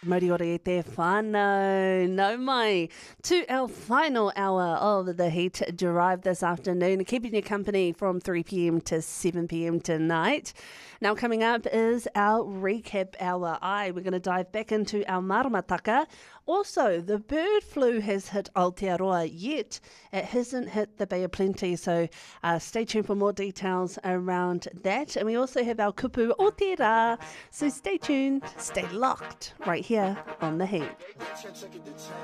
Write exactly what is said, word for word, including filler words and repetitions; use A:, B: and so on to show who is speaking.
A: Moriori e te whānau, nau mai, to our final hour of the Heat Drive this afternoon, keeping you company from three p.m. to seven p.m. tonight. Now coming up is our recap hour. I we're going to dive back into our maramataka. Also, the bird flu has hit Aotearoa, yet it hasn't hit the Bay of Plenty, so uh, stay tuned for more details around that. And we also have our kupu o te rā, so stay tuned, stay locked right here on The Heat.